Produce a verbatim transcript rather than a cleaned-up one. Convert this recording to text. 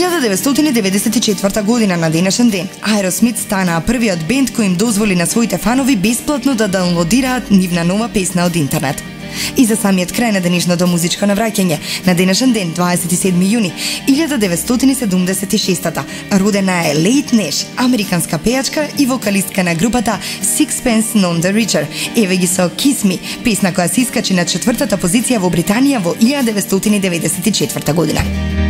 илјада деветстотини деветдесет и четврта година на денешен ден, Aerosmith станаа првиот бенд кој им дозволи на своите фанови бесплатно да даунлодираат нивна нова песна од интернет. И за самиот крај на денешното музичко навраќање, на денешен ден, дваесет и седми јуни илјада деветстотини седумдесет и шеста, родена е Лейт Неш, американска пејачка и вокалистка на групата Sixpence None the Richer. Еве ги со Kiss Me, песна која се искачи на четвртата позиција во Британија во илјада деветстотини деветдесет и четврта година.